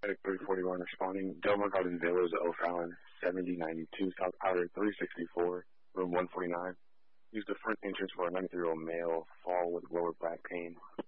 Medic 341 responding. Delmar Garden Villas, O'Fallon, 7092, South Powder 364, room 149. Use the front entrance for a 93-year-old male, fall with lower back pain.